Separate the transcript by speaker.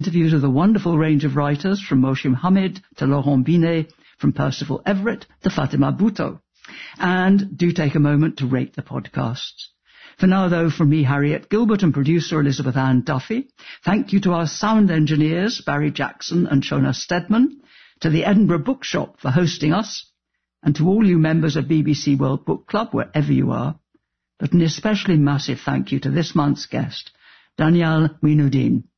Speaker 1: Interviews with a wonderful range of writers, from Moshe Hamid to Laurent Binet, from Percival Everett to Fatima Bhutto. And do take a moment to rate the podcasts. For now, though, from me, Harriet Gilbert, and producer Elizabeth Ann Duffy, thank you to our sound engineers, Barry Jackson and Shona Stedman, to the Edinburgh Bookshop for hosting us, and to all you members of BBC World Book Club, wherever you are, but an especially massive thank you to this month's guest, Danielle Minoudine.